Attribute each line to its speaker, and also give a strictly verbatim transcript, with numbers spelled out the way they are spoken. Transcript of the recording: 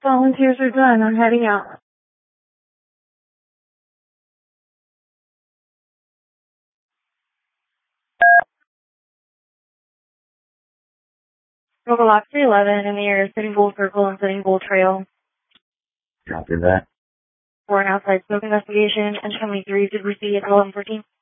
Speaker 1: Volunteers are done. I'm heading out. Local Lock three eleven in the area of Sitting Bull Circle and Sitting Bull Trail.
Speaker 2: Copy that.
Speaker 1: For an outside smoke investigation, and twenty-three, did we see at eleven fourteen?